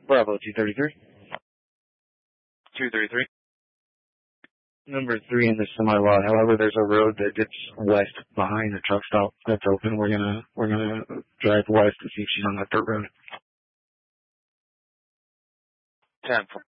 Bravo 233. 233. Number 3 in the semi-lot. However, there's a road that dips west behind the truck stop that's open. We're gonna drive west to see if she's on that dirt road. 10-4.